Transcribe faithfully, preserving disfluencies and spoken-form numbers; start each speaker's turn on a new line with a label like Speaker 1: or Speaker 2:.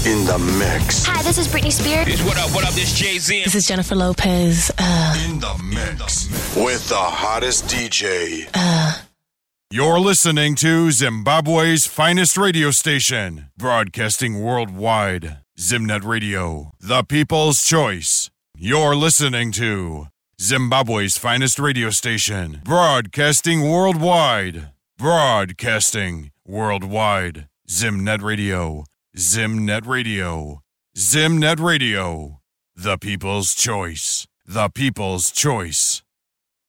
Speaker 1: in the mix.
Speaker 2: Hi, this is Britney Spears.
Speaker 3: It's what up, what up, this Jay-Z.
Speaker 4: This is Jennifer Lopez. Uh,
Speaker 1: In the mix with the hottest D J.
Speaker 4: uh,
Speaker 5: You're listening to Zimbabwe's finest radio station, broadcasting worldwide. Zimnet Radio, the people's choice. You're listening to Zimbabwe's finest radio station, broadcasting worldwide. Broadcasting worldwide. Zimnet Radio. Zimnet Radio. Zimnet Radio. The people's choice. The people's choice.